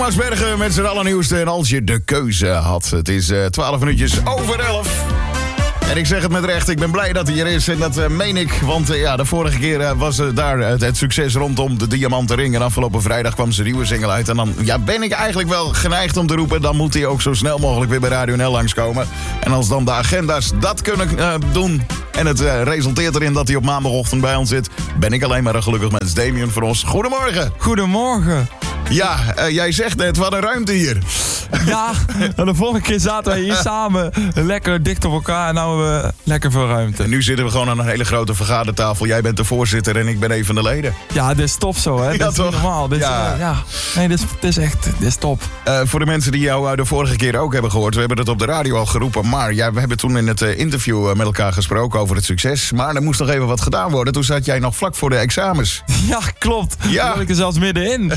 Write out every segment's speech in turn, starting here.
Maasbergen met z'n allernieuwste en als je de keuze had. Het is 12 minuutjes over 11. En ik zeg het met recht, ik ben blij dat hij hier is en dat meen ik. Want de vorige keer was daar het succes rondom de Diamanten Ring. En afgelopen vrijdag kwam zijn nieuwe single uit. En dan ben ik eigenlijk wel geneigd om te roepen, dan moet hij ook zo snel mogelijk weer bij Radio NL langskomen. En als dan de agenda's dat kunnen doen en het resulteert erin dat hij op maandagochtend bij ons zit, ben ik alleen maar een gelukkig mens. Damien van Os, goedemorgen. Goedemorgen. Ja, jij zegt net, wat een ruimte hier. Ja, de vorige keer zaten wij hier samen lekker dicht op elkaar en nu hebben we lekker veel ruimte. En nu zitten we gewoon aan een hele grote vergadertafel. Jij bent de voorzitter en ik ben een van de leden. Ja, dit is top zo, hè? Ja, dit is toch? niet normaal. Nee, dit is echt top. Voor de mensen die jou de vorige keer ook hebben gehoord, we hebben het op de radio al geroepen, maar we hebben toen in het interview met elkaar gesproken over het succes. Maar er moest nog even wat gedaan worden. Toen zat jij nog vlak voor de examens. Ja, klopt. Ja. Toen zat ik er zelfs middenin.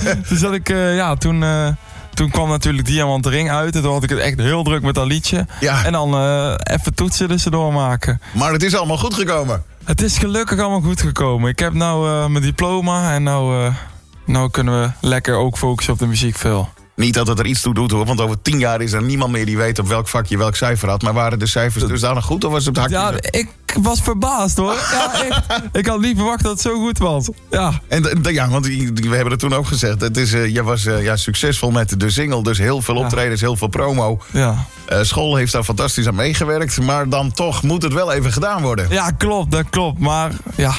Toen kwam natuurlijk Diamanten Ring uit. En toen had ik het echt heel druk met dat liedje. Ja. En dan even toetsen tussendoor maken. Maar het is allemaal goed gekomen. Het is gelukkig allemaal goed gekomen. Ik heb nou mijn diploma en nou kunnen we lekker ook focussen op de muziek veel. Niet dat het er iets toe doet hoor, want over 10 jaar is er niemand meer die weet op welk vak je welk cijfer had. Maar waren de cijfers dus daar nog goed of was het hakje? Ja, ik was verbaasd hoor. Ja, echt. Ik had niet verwacht dat het zo goed was. Ja. En want we hebben het toen ook gezegd. Jij was succesvol met de single, dus heel veel optredens, heel veel promo. Ja. School heeft daar fantastisch aan meegewerkt, maar dan toch moet het wel even gedaan worden. Ja, klopt, dat klopt. Maar ja,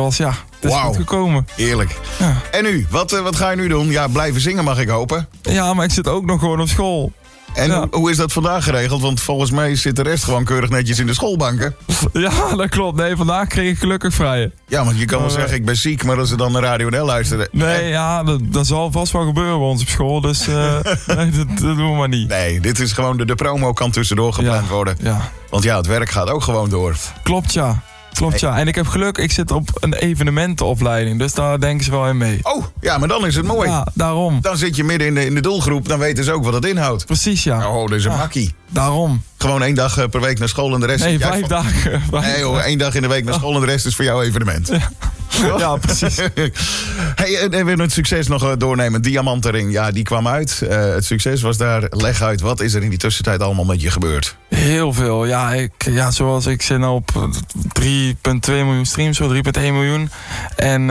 het is goed gekomen. Eerlijk. Ja. En nu? Wat ga je nu doen? Ja, blijven zingen mag ik hopen. Ja, maar ik zit ook nog gewoon op school. En hoe is dat vandaag geregeld? Want volgens mij zit de rest gewoon keurig netjes in de schoolbanken. Ja, dat klopt. Nee, vandaag kreeg ik gelukkig vrij. Ja, want je kan wel zeggen, ik ben ziek, maar als ze dan naar Radio NL luisteren... Nee, ja, dat zal vast wel gebeuren bij ons op school. Dus nee, dat doen we maar niet. Nee, dit is gewoon de promo kan tussendoor gepland worden. Ja. Want het werk gaat ook gewoon door. Klopt, ja. En ik heb geluk, ik zit op een evenementenopleiding. Dus daar denken ze wel in mee. Oh, ja, maar dan is het mooi. Ja, daarom. Dan zit je midden in de doelgroep, dan weten ze ook wat het inhoudt. Precies, ja. Oh, dat is een makkie. Daarom. Gewoon 1 dag per week naar school en de rest... Nee, 5 dagen. Nee hoor, 1 dag in de week naar school en de rest is voor jou evenement. Ja, precies. Hey, en we willen het succes nog doornemen. Diamanten Ring, ja, die kwam uit. Het succes was daar. Leg uit, wat is er in die tussentijd allemaal met je gebeurd? Heel veel. Zoals ik zit nou op 3,2 miljoen streams, zo 3,1 miljoen. En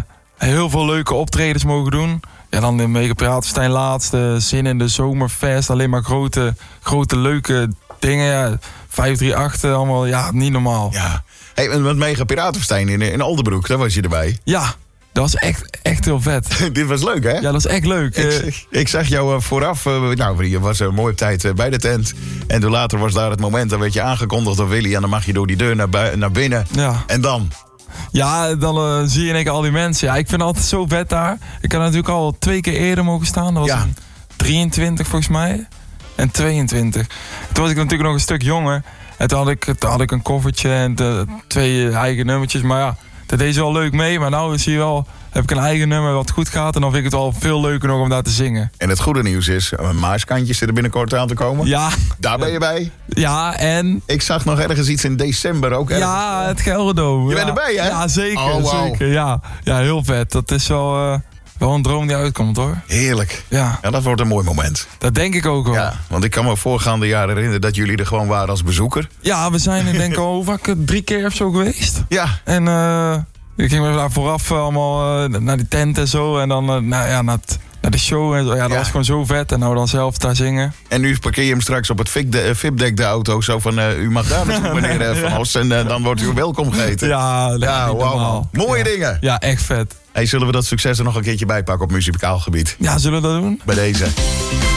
heel veel leuke optredens mogen doen. Ja, dan de Mega Piratenfestijn laatste, Zin in de Zomerfest. Alleen maar grote leuke dingen. Ja, 538, allemaal, niet normaal. Ja. Hey, met Mega Piratenfestijn in Oldenbroek, daar was je erbij. Ja, dat was echt heel vet. Dit was leuk, hè? Ja, dat is echt leuk. Ik zag jou vooraf, je was een mooie tijd bij de tent. En toen later was daar het moment, dan werd je aangekondigd door Willy. En dan mag je door die deur naar binnen. Ja. En dan? Ja, dan zie je in één keer al die mensen. Ja, ik vind het altijd zo vet daar. Ik had natuurlijk al 2 keer eerder mogen staan. Dat was in 23 volgens mij. En 22. Toen was ik natuurlijk nog een stuk jonger. En toen had ik een koffertje en 2 eigen nummertjes. Maar ja, dat deed ze wel leuk mee. Maar nou zie je wel, heb ik een eigen nummer wat goed gaat. En dan vind ik het wel veel leuker nog om daar te zingen. En het goede nieuws is, Maaskantjes zit er binnenkort aan te komen. Ja. Daar ben je bij. Ja, en... Ik zag nog ergens iets in december ook. Ja, het Gelredome. Je bent erbij, hè? Ja, zeker. Oh, wow. Zeker. Ja, heel vet. Dat is wel een droom die uitkomt, hoor. Heerlijk. Ja, dat wordt een mooi moment. Dat denk ik ook wel. Ja, want ik kan me voorgaande jaren herinneren dat jullie er gewoon waren als bezoeker. Ja, we zijn denk ik al 3 keer of zo geweest. Ja. En ik ging daar vooraf allemaal naar die tent en zo. En dan naar de show en zo. Ja, dat was gewoon zo vet. En nou dan zelf daar zingen. En nu parkeer je hem straks op het VIP-dek, de auto. Zo van, u mag daar naartoe, meneer Van Os. En dan wordt u welkom geheten. Ja, wow. Mooie dingen. Ja, echt vet. Hey, zullen we dat succes er nog een keertje bij pakken op muzikaal gebied? Ja, zullen we dat doen? Bij deze.